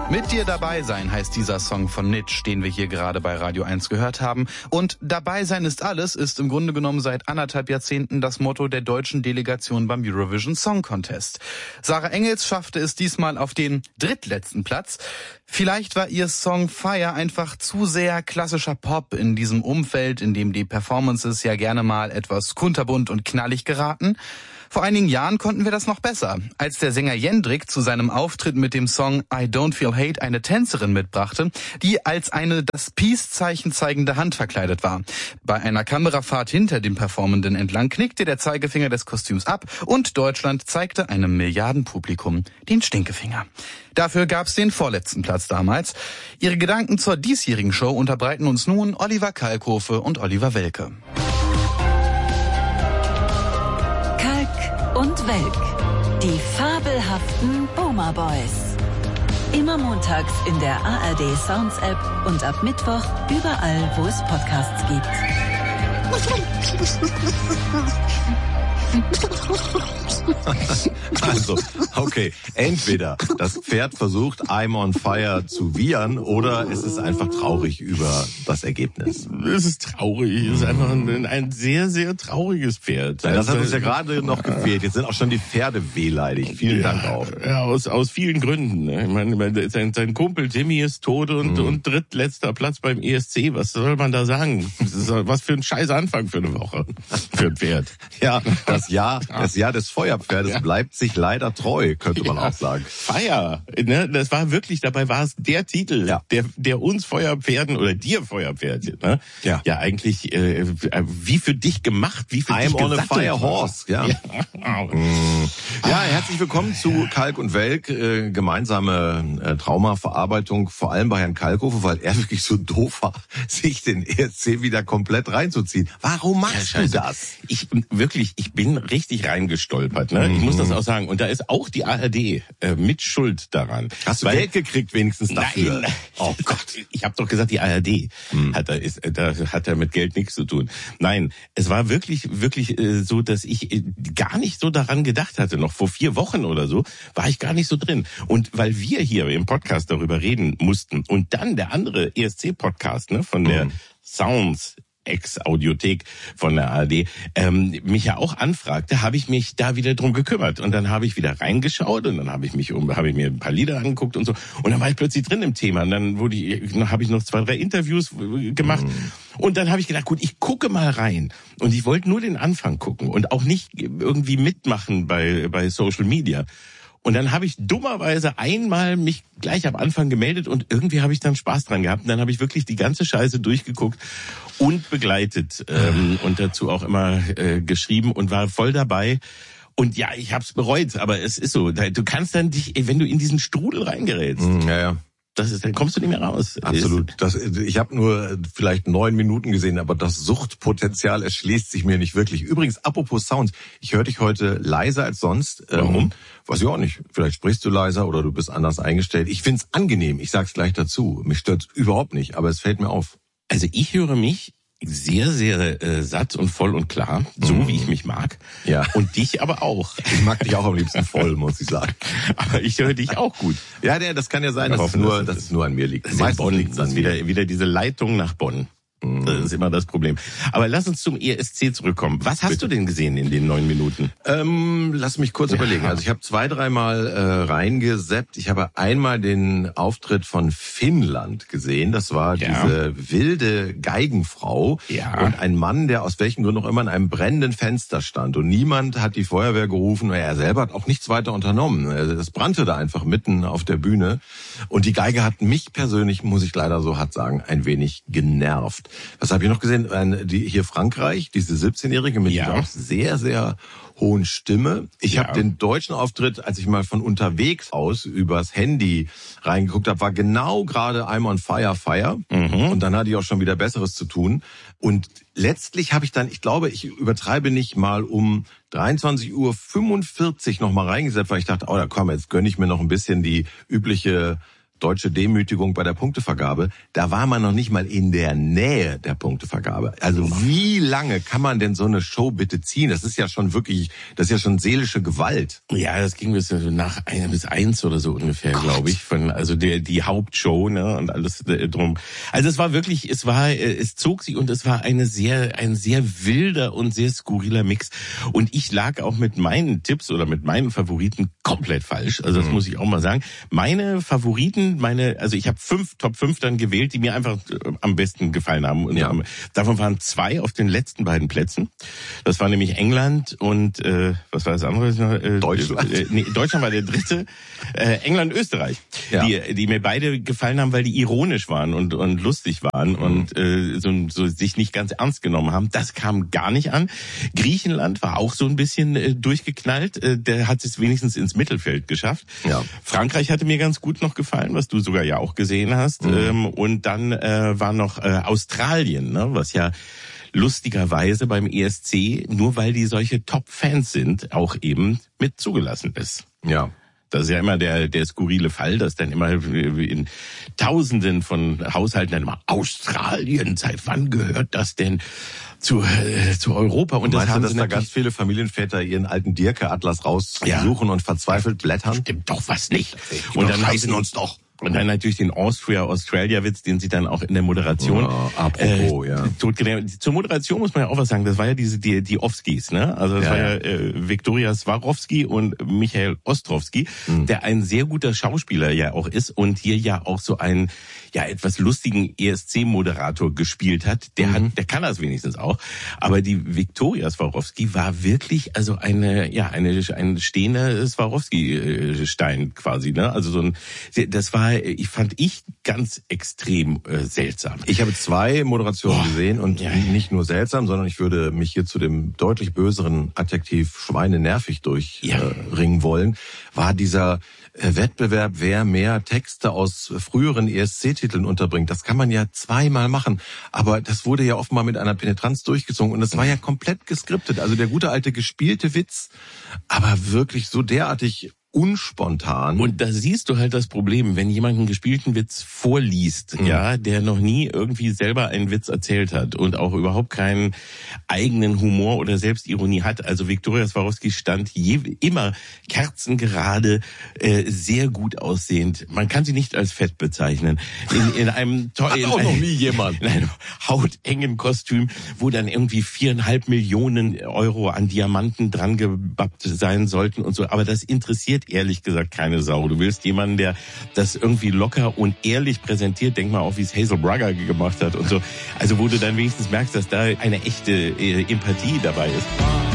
Mit dir dabei sein heißt dieser Song von Nitsch, den wir hier gerade bei Radio 1 gehört haben. Und dabei sein ist alles ist im Grunde genommen seit 1,5 Jahrzehnten das Motto der deutschen Delegation beim Eurovision Song Contest. Sarah Engels schaffte es diesmal auf den drittletzten Platz. Vielleicht war ihr Song Fire einfach zu sehr klassischer Pop in diesem Umfeld, in dem die Performances ja gerne mal etwas kunterbunt und knallig geraten. Vor einigen Jahren konnten wir das noch besser, als der Sänger Jendrik zu seinem Auftritt mit dem Song I Don't Feel Hate eine Tänzerin mitbrachte, die als eine das Peace-Zeichen zeigende Hand verkleidet war. Bei einer Kamerafahrt hinter dem Performenden entlang knickte der Zeigefinger des Kostüms ab und Deutschland zeigte einem Milliardenpublikum den Stinkefinger. Dafür gab's den vorletzten Platz damals. Ihre Gedanken zur diesjährigen Show unterbreiten uns nun Oliver Kalkofe und Oliver Welke. Und Welk, die fabelhaften Boomer Boys. Immer montags in der ARD Sounds App und ab Mittwoch überall, wo es Podcasts gibt. Also, okay, entweder das Pferd versucht, I'm on fire zu wiehern, oder es ist einfach traurig über das Ergebnis. Es ist traurig, es ist einfach ein sehr, sehr trauriges Pferd. Ja, das hat uns ja gerade noch gefehlt. Jetzt sind auch schon die Pferde wehleidig. Vielen Dank auch. Ja, aus vielen Gründen. Ich meine, sein Kumpel Timmy ist tot und drittletzter Platz beim ESC. Was soll man da sagen? Was für ein scheiß Anfang für eine Woche. Für ein Pferd. Ja, das Jahr des Feuerpferdes bleibt sich leider treu, könnte man auch sagen. Feier, ne? Das war wirklich, dabei war es der Titel, der uns Feuerpferden oder dir Feuerpferd, ne? Ja eigentlich wie für dich gemacht, wie für dich I'm on a gesattelt. fire horse, ja. Ja, herzlich willkommen zu Kalk und Welk, gemeinsame Traumaverarbeitung, vor allem bei Herrn Kalkofe, weil er wirklich so doof war, sich den ESC wieder komplett reinzuziehen. Warum machst du das? Ich bin richtig reingestolpert, ne? Ich muss das auch sagen. Und da ist auch die ARD mit Schuld daran. Hast du Geld gekriegt wenigstens dafür? Nein. Oh Gott, ich habe doch gesagt, die ARD hat mit Geld nichts zu tun. Nein, es war wirklich so, dass ich gar nicht so daran gedacht hatte. Noch vor 4 Wochen oder so war ich gar nicht so drin. Und weil wir hier im Podcast darüber reden mussten und dann der andere ESC-Podcast, ne, von der Sounds Ex-Audiothek von der ARD, mich ja auch anfragte, habe ich mich da wieder drum gekümmert. Und dann habe ich wieder reingeschaut und dann habe ich mir ein paar Lieder angeguckt und so. Und dann war ich plötzlich drin im Thema. Und dann habe ich noch 2, 3 Interviews gemacht. Und dann habe ich gedacht, gut, ich gucke mal rein. Und ich wollte nur den Anfang gucken und auch nicht irgendwie mitmachen bei Social Media. Und dann habe ich dummerweise einmal mich gleich am Anfang gemeldet und irgendwie habe ich dann Spaß dran gehabt. Und dann habe ich wirklich die ganze Scheiße durchgeguckt und begleitet und dazu auch immer geschrieben und war voll dabei. Und ja, ich habe es bereut, aber es ist so. Du kannst dann wenn du in diesen Strudel reingerätst. Ja. Dann kommst du nicht mehr raus. Absolut. Ich habe nur vielleicht 9 Minuten gesehen, aber das Suchtpotenzial erschließt sich mir nicht wirklich. Übrigens, apropos Sounds, ich höre dich heute leiser als sonst. Warum? Weiß ich auch nicht. Vielleicht sprichst du leiser oder du bist anders eingestellt. Ich find's angenehm, ich sag's gleich dazu. Mich stört's überhaupt nicht, aber es fällt mir auf. Also ich höre mich sehr, sehr satt und voll und klar, so wie ich mich mag. Ja. Und dich aber auch. Ich mag dich auch am liebsten voll, muss ich sagen. Aber ich höre dich auch gut. Ja, das kann ja sein, dass es nur an mir liegt. Meistens liegt es an mir. Wieder diese Leitung nach Bonn. Das ist immer das Problem. Aber lass uns zum ESC zurückkommen. Was hast du denn gesehen in den 9 Minuten? Lass mich kurz überlegen. Also ich habe 2, 3 Mal reingesappt. Ich habe einmal den Auftritt von Finnland gesehen. Das war diese wilde Geigenfrau und ein Mann, der aus welchen Gründen auch immer in einem brennenden Fenster stand. Und niemand hat die Feuerwehr gerufen. Er selber hat auch nichts weiter unternommen. Das brannte da einfach mitten auf der Bühne. Und die Geige hat mich persönlich, muss ich leider so hart sagen, ein wenig genervt. Was habe ich noch gesehen? Hier Frankreich, diese 17-Jährige mit dieser auch sehr, sehr hohen Stimme. Ich habe den deutschen Auftritt, als ich mal von unterwegs aus übers Handy reingeguckt habe, war genau gerade I'm on fire. Und dann hatte ich auch schon wieder Besseres zu tun. Und letztlich habe ich dann, ich glaube, ich übertreibe nicht, mal um 23:45 Uhr noch mal reingesetzt, weil ich dachte, da komm, jetzt gönne ich mir noch ein bisschen die übliche deutsche Demütigung bei der Punktevergabe, da war man noch nicht mal in der Nähe der Punktevergabe. Also wie lange kann man denn so eine Show bitte ziehen? Das ist ja schon seelische Gewalt. Ja, das ging bis nach 1 oder so ungefähr, glaube ich, also die Hauptshow, ne, und alles drum. Also es war wirklich, es zog sich und es war ein sehr wilder und sehr skurriler Mix. Und ich lag auch mit meinen Tipps oder mit meinen Favoriten komplett falsch. Also das muss ich auch mal sagen. Meine Favoriten, also ich habe Top 5 dann gewählt, die mir einfach am besten gefallen haben. Und davon waren 2 auf den letzten beiden Plätzen. Das war nämlich England und was war das andere? Deutschland. Deutschland war der dritte. England, Österreich. Ja. Die mir beide gefallen haben, weil die ironisch waren und lustig waren und so sich nicht ganz ernst genommen haben. Das kam gar nicht an. Griechenland war auch so ein bisschen durchgeknallt. Der hat es wenigstens ins Mittelfeld geschafft. Ja. Frankreich hatte mir ganz gut noch gefallen, was du sogar ja auch gesehen hast. Und dann war noch Australien, ne, was ja lustigerweise beim ESC, nur weil die solche Top-Fans sind, auch eben mit zugelassen ist. Ja. Das ist ja immer der skurrile Fall, dass dann immer in Tausenden von Haushalten dann immer Australien, seit wann gehört das denn zu Europa? Und das haben dass da ganz viele Familienväter ihren alten Dirke-Atlas raussuchen und verzweifelt blättern? Stimmt doch was nicht. Und dann heißen uns doch. Und dann natürlich den Australia-Witz, den sie dann auch in der Moderation zur Moderation muss man ja auch was sagen. Das war ja die Offskis, ne? Also das war ja Viktoria Swarovski und Michael Ostrowski, der ein sehr guter Schauspieler ja auch ist und hier ja auch so einen etwas lustigen ESC-Moderator gespielt hat. Der kann das wenigstens auch. Aber die Viktoria Swarovski war wirklich also ein stehender Swarovski-Stein quasi, ne? Also das fand ich ganz extrem seltsam. Ich habe 2 Moderationen gesehen und nicht nur seltsam, sondern ich würde mich hier zu dem deutlich böseren Adjektiv schweinenervig durchringen wollen, war dieser Wettbewerb, wer mehr Texte aus früheren ESC-Titeln unterbringt. Das kann man ja 2-mal machen, aber das wurde ja offenbar mit einer Penetranz durchgezogen und das war ja komplett geskriptet. Also der gute alte gespielte Witz, aber wirklich so derartig unspontan. Und da siehst du halt das Problem, wenn jemand einen gespielten Witz vorliest, der noch nie irgendwie selber einen Witz erzählt hat und auch überhaupt keinen eigenen Humor oder Selbstironie hat. Also Viktoria Swarovski stand immer kerzengerade, sehr gut aussehend. Man kann sie nicht als fett bezeichnen. In einem in einem hautengen Kostüm, wo dann irgendwie 4,5 Millionen Euro an Diamanten dran gebappt sein sollten und so. Aber das interessiert ehrlich gesagt keine Sau. Du willst jemanden, der das irgendwie locker und ehrlich präsentiert. Denk mal auch, wie es Hazel Brugger gemacht hat und so. Also wo du dann wenigstens merkst, dass da eine echte Empathie dabei ist.